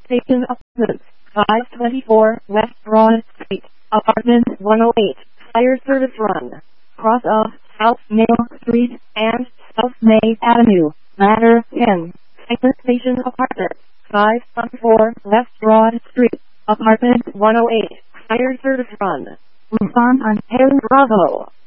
Station Apartments, 524 West Broad Street, Apartment 108, Fire Service Run, cross of South Mail Street and South May Avenue, Ladder 10, Second Station Apartments, 514 West Broad Street, Apartment 108, Fire Service Run. Respond on 10 Bravo.